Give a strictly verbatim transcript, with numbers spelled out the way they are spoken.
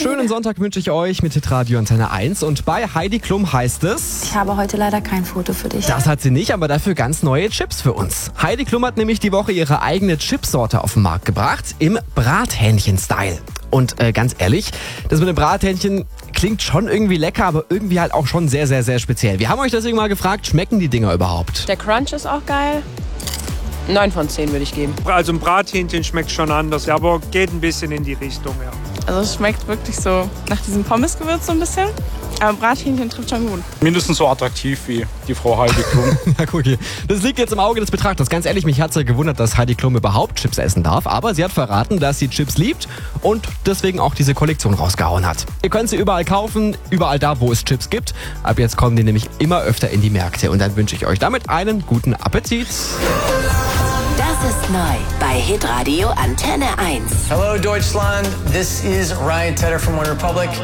schönen Sonntag wünsche ich euch mit Hitradio Antenne eins. Und bei Heidi Klum heißt es... Ich habe heute leider kein Foto für dich. Das hat sie nicht, aber dafür ganz neue Chips für uns. Heidi Klum hat nämlich die Woche ihre eigene Chipsorte auf den Markt gebracht, im Brathähnchen-Style. Und äh, ganz ehrlich, das mit dem Brathähnchen klingt schon irgendwie lecker, aber irgendwie halt auch schon sehr, sehr, sehr speziell. Wir haben euch deswegen mal gefragt, schmecken die Dinger überhaupt? Der Crunch ist auch geil. neun von zehn würde ich geben. Also ein Brathähnchen schmeckt schon anders, aber geht ein bisschen in die Richtung, ja. Also es schmeckt wirklich so nach diesem Pommesgewürz so ein bisschen. Aber Brathähnchen trifft schon gut. Mindestens so attraktiv wie die Frau Heidi Klum. Ja, guck hier. Das liegt jetzt im Auge des Betrachters. Ganz ehrlich, mich hat es ja gewundert, dass Heidi Klum überhaupt Chips essen darf. Aber sie hat verraten, dass sie Chips liebt und deswegen auch diese Kollektion rausgehauen hat. Ihr könnt sie überall kaufen, überall da, wo es Chips gibt. Ab jetzt kommen die nämlich immer öfter in die Märkte. Und dann wünsche ich euch damit einen guten Appetit. Das ist neu bei Hitradio Antenne eins. Hello Deutschland, this is Ryan Tedder from One Republic.